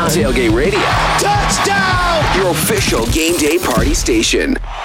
Tailgate Radio, Touchdown! your official game day party station.